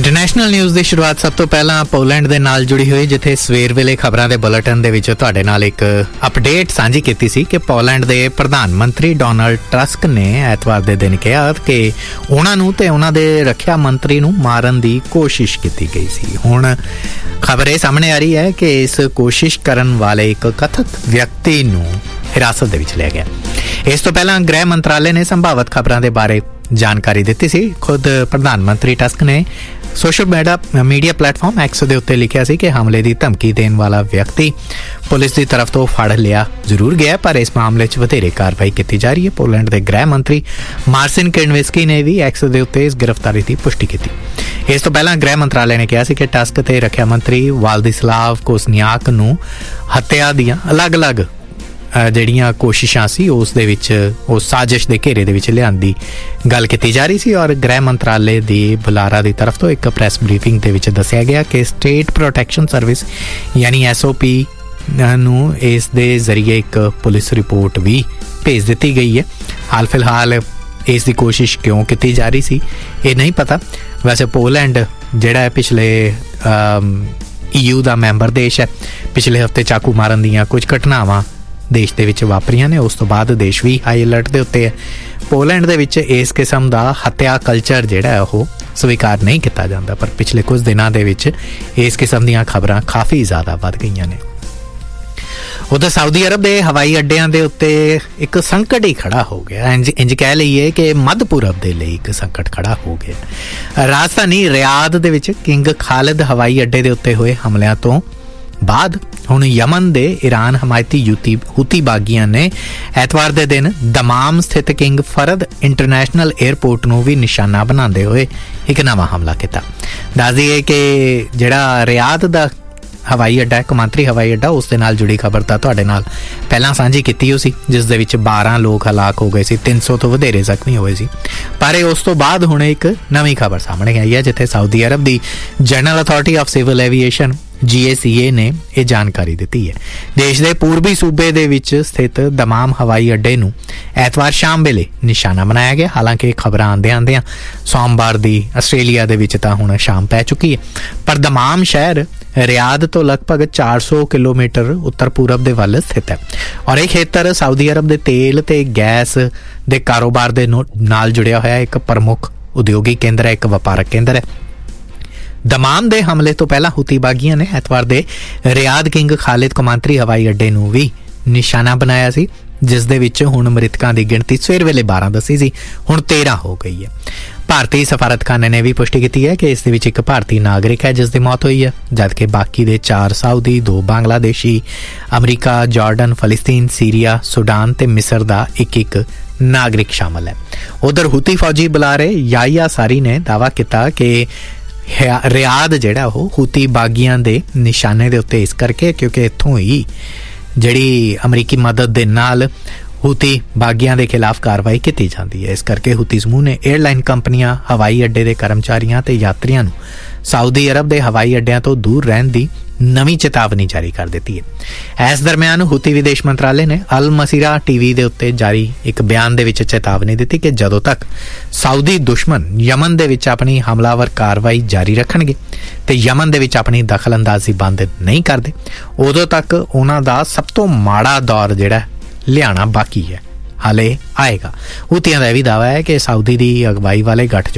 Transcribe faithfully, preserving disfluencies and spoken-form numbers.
International news ਦੀ ਸ਼ੁਰੂਆਤ ਸਭ ਤੋਂ ਪਹਿਲਾਂ ਪੋਲੈਂਡ ਦੇ ਨਾਲ ਜੁੜੀ ਹੋਈ, ਜਿੱਥੇ ਸਵੇਰ ਵੇਲੇ ਖਬਰਾਂ ਦੇ ਬੁਲੇਟਿਨ ਦੇ ਵਿੱਚ ਤੁਹਾਡੇ ਨਾਲ ਇੱਕ ਅਪਡੇਟ ਸਾਂਝੀ ਕੀਤੀ ਸੀ ਕਿ ਪੋਲੈਂਡ ਦੇ ਪ੍ਰਧਾਨ ਮੰਤਰੀ ਡੋਨਾਲਡ ਟਰਸਕ ਨੇ ਐਤਵਾਰ ਦੇ ਦਿਨ ਕਿਹਾ ਕਿ ਉਹਨਾਂ ਨੂੰ ਤੇ ਉਹਨਾਂ ਦੇ ਰੱਖਿਆ ਮੰਤਰੀ ਨੂੰ ਮਾਰਨ ਦੀ ਕੋਸ਼ਿਸ਼ ਕੀਤੀ ਗਈ ਸੀ। ਹੁਣ ਖਬਰ ਇਹ ਸਾਹਮਣੇ ਆ ਰਹੀ ਹੈ ਕਿ ਇਸ ਕੋਸ਼ਿਸ਼ ਕਰਨ ਵਾਲੇ ਇੱਕ ਕਥਿਤ ਵਿਅਕਤੀ ਨੂੰ ਹਿਰਾਸਤ ਦੇ ਵਿੱਚ ਲਿਆ ਗਿਆ। ਇਸ ਤੋਂ ਪਹਿਲਾਂ ਗ੍ਰਹਿ ਮੰਤਰਾਲੇ ਨੇ ਸੰਭਾਵਤ ਖਬਰਾਂ ਦੇ ਬਾਰੇ ਜਾਣਕਾਰੀ ਦਿੱਤੀ ਸੀ। ਖੁਦ ਪ੍ਰਧਾਨ ਮੰਤਰੀ ਟਸਕ ਨੇ social media media platform X ਦੇ ਉੱਤੇ ਲਿਖਿਆ ਸੀ ਕਿ ਹਮਲੇ ਦੀ ਧਮਕੀ ਦੇਣ ਵਾਲਾ ਵਿਅਕਤੀ ਪੁਲਿਸ ਦੀ ਤਰਫ ਤੋਂ ਫੜ ਲਿਆ ਜ਼ਰੂਰ ਗਿਆ, ਪਰ ਇਸ ਮਾਮਲੇ 'ਚ ਵਧੇਰੇ ਕਾਰਵਾਈ ਕੀਤੀ ਜਾ ਰਹੀ ਹੈ। ਪੋਲੈਂਡ ਦੇ ਗ੍ਰਹਿ ਮੰਤਰੀ ਮਾਰਸਿਨ ਕਿਰਨਵਿਸਕੀ ਨੇ ਵੀ ਐਕਸ ਦੇ ਉੱਤੇ ਇਸ ਗ੍ਰਿਫਤਾਰੀ ਦੀ ਪੁਸ਼ਟੀ ਕੀਤੀ। ਇਸ ਤੋਂ ਪਹਿਲਾਂ ਗ੍ਰਹਿ ਮੰਤਰਾਲੇ ਨੇ ਕਿਹਾ ਸੀ ਕਿ ਟਸਕ ਤੇ ਰੱਖਿਆ ਮੰਤਰੀ ਵਾਲਦੀਸਲਾਵ ਕੋਸਨਿਆਕ ਨੂੰ ਹੱਤਿਆ ਦੀਆਂ ਅਲੱਗ-ਅਲੱਗ ਜਿਹੜੀਆਂ ਕੋਸ਼ਿਸ਼ਾਂ ਸੀ ਉਸ ਦੇ ਵਿੱਚ ਉਹ ਸਾਜ਼ਿਸ਼ ਦੇ ਘੇਰੇ ਦੇ ਵਿੱਚ ਲਿਆਉਣ ਦੀ ਗੱਲ ਕੀਤੀ ਜਾ ਰਹੀ ਸੀ। ਔਰ ਗ੍ਰਹਿ ਮੰਤਰਾਲੇ ਦੀ ਬੁਲਾਰਾ ਦੀ ਤਰਫ ਤੋਂ ਇੱਕ ਪ੍ਰੈਸ ਬਰੀਫਿੰਗ ਦੇ ਵਿੱਚ ਦੱਸਿਆ ਗਿਆ ਕਿ ਸਟੇਟ ਪ੍ਰੋਟੈਕਸ਼ਨ ਸਰਵਿਸ ਯਾਨੀ ਐਸ ਓ ਪੀ ਨੂੰ ਇਸ ਦੇ ਜ਼ਰੀਏ ਇੱਕ ਪੁਲਿਸ ਰਿਪੋਰਟ ਵੀ ਭੇਜ ਦਿੱਤੀ ਗਈ ਹੈ। ਹਾਲ ਫਿਲਹਾਲ ਇਸ ਦੀ ਕੋਸ਼ਿਸ਼ ਕਿਉਂ ਕੀਤੀ ਜਾ ਰਹੀ ਸੀ ਇਹ ਨਹੀਂ ਪਤਾ। ਵੈਸੇ ਪੋਲੈਂਡ ਜਿਹੜਾ ਹੈ ਪਿਛਲੇ ਈ ਯੂ ਦਾ ਮੈਂਬਰ ਦੇਸ਼ ਹੈ। ਪਿਛਲੇ ਹਫ਼ਤੇ ਚਾਕੂ ਮਾਰਨ ਦੀਆਂ ਕੁਝ ਘਟਨਾਵਾਂ ਦੇਸ਼ ਦੇ ਵਿੱਚ ਵਾਪਰੀਆਂ ਨੇ, ਉਸ ਤੋਂ ਬਾਅਦ ਦੇਸ਼ ਵੀ ਹਾਈ ਅਲਰਟ ਦੇ ਉੱਤੇ ਹੈ। ਪੋਲੈਂਡ ਦੇ ਵਿੱਚ ਇਸ ਕਿਸਮ ਦਾ ਹੱਤਿਆ ਕਲਚਰ ਜਿਹੜਾ ਹੈ ਉਹ ਸਵੀਕਾਰ ਨਹੀਂ ਕੀਤਾ ਜਾਂਦਾ, ਪਰ ਪਿਛਲੇ ਕੁਝ ਦਿਨਾਂ ਦੇ ਵਿੱਚ ਇਸ ਕਿਸਮ ਦੀਆਂ ਖਬਰਾਂ ਕਾਫੀ ਜ਼ਿਆਦਾ ਵੱਧ ਗਈਆਂ ਨੇ। ਉਧਰ ਸਾਊਦੀ ਅਰਬ ਦੇ ਹਵਾਈ ਅੱਡਿਆਂ ਦੇ ਉੱਤੇ ਇੱਕ ਸੰਕਟ ਹੀ ਖੜਾ ਹੋ ਗਿਆ। ਇੰਜ ਇੰਜ ਕਹਿ ਲਈਏ ਕਿ ਮੱਧ ਪੂਰਬ ਦੇ ਲਈ ਇੱਕ ਸੰਕਟ ਖੜਾ ਹੋ ਗਿਆ। ਰਾਜਧਾਨੀ ਰਿਆਦ ਦੇ ਵਿੱਚ ਕਿੰਗ ਖਾਲਿਦ ਹਵਾਈ ਅੱਡੇ ਦੇ ਉੱਤੇ ਹੋਏ ਹਮਲਿਆਂ ਤੋਂ ਬਾਅਦ ਹੁਣ ਯਮਨ ਦੇ ਈਰਾਨ ਹਮਾਇਤੀ ਯੂਤੀ ਹੂਤੀ ਬਾਗੀਆਂ ਨੇ ਐਤਵਾਰ ਦੇ ਦਿਨ ਦਮਾਮ ਸਥਿਤ ਕਿੰਗ ਫਰਦ ਇੰਟਰਨੈਸ਼ਨਲ ਏਅਰਪੋਰਟ ਨੂੰ ਵੀ ਨਿਸ਼ਾਨਾ ਬਣਾਉਂਦੇ ਹੋਏ ਇੱਕ ਨਵਾਂ ਹਮਲਾ ਕੀਤਾ। ਦੱਸ ਦਈਏ ਕਿ ਜਿਹੜਾ ਰਿਆਦ ਦਾ ਹਵਾਈ ਅੱਡਾ ਕੌਮਾਂਤਰੀ ਹਵਾਈ ਅੱਡਾ, ਉਸ ਦੇ ਨਾਲ ਜੁੜੀ ਖਬਰ ਤਾਂ ਤੁਹਾਡੇ ਨਾਲ ਪਹਿਲਾਂ ਸਾਂਝੀ ਕੀਤੀ ਹੋਈ ਸੀ, ਜਿਸ ਦੇ ਵਿੱਚ ਬਾਰਾਂ ਲੋਕ ਹਲਾਕ ਹੋ ਗਏ ਸੀ, ਤਿੰਨ ਸੌ ਤੋਂ ਵਧੇਰੇ ਜ਼ਖਮੀ ਹੋਏ ਸੀ। ਪਰ ਉਸ ਤੋਂ ਬਾਅਦ ਹੁਣ ਇੱਕ ਨਵੀਂ ਖਬਰ ਸਾਹਮਣੇ ਆਈ ਹੈ, ਜਿੱਥੇ Saudi Arab the general authority of civil aviation ਜੀ ਏ ਸੀ ਏ ਨੇ ਇਹ ਜਾਣਕਾਰੀ ਦਿੱਤੀ ਹੈ। ਦੇਸ਼ ਦੇ ਪੂਰਬੀ ਸੂਬੇ ਦੇ ਵਿੱਚ ਸਥਿਤ ਦਮਾਮ ਹਵਾਈ ਅੱਡੇ ਨੂੰ ਐਤਵਾਰ ਸ਼ਾਮ ਵੇਲੇ ਨਿਸ਼ਾਨਾ ਬਣਾਇਆ ਗਿਆ। ਹਾਲਾਂਕਿ ਖਬਰਾਂ ਆਉਂਦੇ ਆਉਂਦਿਆਂ ਸੋਮਵਾਰ ਦੀ ਆਸਟ੍ਰੇਲੀਆ ਦੇ ਵਿੱਚ ਤਾਂ ਹੁਣ ਸ਼ਾਮ ਪੈ ਚੁੱਕੀ ਹੈ, ਪਰ ਦਮਾਮ ਸ਼ਹਿਰ ਰਿਆਦ ਤੋਂ ਲਗਭਗ ਚਾਰ ਸੌ ਕਿਲੋਮੀਟਰ ਉੱਤਰ ਪੂਰਬ ਦੇ ਵੱਲ ਸਥਿਤ ਹੈ। ਔਰ ਇਹ ਖੇਤਰ ਸਾਊਦੀ ਅਰਬ ਦੇ ਤੇਲ ਤੇ ਗੈਸ ਦੇ ਕਾਰੋਬਾਰ ਦੇ ਨਾਲ ਜੁੜਿਆ ਹੋਇਆ ਇੱਕ ਪ੍ਰਮੁੱਖ ਉਦਯੋਗਿਕ ਕੇਂਦਰ ਹੈ, ਇੱਕ ਵਪਾਰਕ ਕੇਂਦਰ ਹੈ। ਦਮਾਮ ਦੇ ਹਮਲੇ ਤੋਂ ਪਹਿਲਾਂ ਹੂਤੀ ਬਾਗੀਆਂ ਨੇ ਐਤਵਾਰ ਦੇ ਰਿਆਦ ਕਿੰਗ ਖਾਲਿਦ ਕੌਮਾਂਤਰੀ ਹਵਾਈ ਅੱਡੇ ਨੂੰ ਵੀ ਨਿਸ਼ਾਨਾ ਬਣਾਇਆ ਸੀ, ਜਿਸ ਦੇ ਵਿੱਚ ਹੁਣ ਮ੍ਰਿਤਕਾਂ ਦੀ ਗਿਣਤੀ ਸਵੇਰ ਵੇਲੇ ਬਾਰਾਂ ਦੱਸੀ ਸੀ, ਹੁਣ ਤੇਰਾਂ ਹੋ ਗਈ ਹੈ। ਭਾਰਤੀ ਸਫਾਰਤਖਾਨੇ ਨੇ ਵੀ ਪੁਸ਼ਟੀ ਕੀਤੀ ਹੈ ਕਿ ਇਸ ਦੇ ਵਿੱਚ ਇੱਕ ਭਾਰਤੀ ਨਾਗਰਿਕ ਹੈ ਜਿਸ ਦੀ ਮੌਤ ਹੋਈ ਹੈ, ਜਦਕਿ ਬਾਕੀ ਦੇ ਚਾਰ ਸਾਊਦੀ, ਦੋ Bangladeshi, America, Jordan, ਫਲਸਤੀਨ, Syria, Sudan ਤੇ ਮਿਸਰ ਦਾ ਇੱਕ ਇੱਕ ਨਾਗਰਿਕ ਸ਼ਾਮਲ ਹੈ। ਉਧਰ ਹੂਤੀ ਫੌਜੀ ਬੁਲਾਰੇ ਯਾਹਿਆ ਸਾਰੀ ਨੇ ਦਾਅਵਾ ਕੀਤਾ ਕਿ ਰਿਆਦ ਜਿਹੜਾ ਉਹ ਹੂਤੀ ਬਾਗੀਆਂ ਦੇ ਨਿਸ਼ਾਨੇ ਦੇ ਉੱਤੇ ਇਸ ਕਰਕੇ ਕਿਉਂਕਿ ਇੱਥੋਂ ਹੀ ਜਿਹੜੀ ਅਮਰੀਕੀ ਮਦਦ ਦੇ ਨਾਲ ਹੂਤੀ ਬਾਗੀਆਂ ਦੇ ਖਿਲਾਫ ਕਾਰਵਾਈ ਕੀਤੀ ਜਾਂਦੀ ਹੈ। ਇਸ ਕਰਕੇ ਹੂਤੀ ਸਮੂਹ ਨੇ ਏਅਰਲਾਈਨ ਕੰਪਨੀਆਂ, ਹਵਾਈ ਅੱਡੇ ਦੇ ਕਰਮਚਾਰੀਆਂ ਤੇ ਯਾਤਰੀਆਂ ਨੂੰ ਸਾਊਦੀ ਅਰਬ ਦੇ ਹਵਾਈ ਅੱਡਿਆਂ ਤੋਂ ਦੂਰ ਰਹਿਣ ਦੀ ਨਵੀਂ ਚੇਤਾਵਨੀ ਜਾਰੀ ਕਰ ਦਿੱਤੀ ਹੈ। ਇਸ ਦਰਮਿਆਨ ਹੂਤੀ ਵਿਦੇਸ਼ ਮੰਤਰਾਲੇ ਨੇ ਅਲ ਮਸੀਰਾ ਟੀਵੀ ਦੇ ਉੱਤੇ ਜਾਰੀ ਇੱਕ ਬਿਆਨ ਦੇ ਵਿੱਚ ਚੇਤਾਵਨੀ ਦਿੱਤੀ ਕਿ ਜਦੋਂ ਤੱਕ ਸਾਊਦੀ ਦੁਸ਼ਮਣ ਯਮਨ ਦੇ ਵਿੱਚ ਆਪਣੀ ਹਮਲਾਵਰ ਕਾਰਵਾਈ ਜਾਰੀ ਰੱਖਣਗੇ ਤੇ ਯਮਨ ਦੇ ਵਿੱਚ ਆਪਣੀ ਦਖਲਅੰਦਾਜ਼ੀ ਬੰਦ ਨਹੀਂ ਕਰਦੇ, ਉਦੋਂ ਤੱਕ ਉਹਨਾਂ ਦਾ ਸਭ ਤੋਂ ਮਾੜਾ ਦੌਰ ਜਿਹੜਾ ਲਿਆਉਣਾ ਬਾਕੀ ਹੈ, ਹਾਲੇ ਆਏਗਾ। ਹੂਤੀਆਂ ਦਾ ਇਹ ਵੀ ਦਾਅਵਾ ਹੈ ਕਿ ਸਾਊਦੀ ਦੀ ਅਗਵਾਈ ਵਾਲੇ ਗੱਠ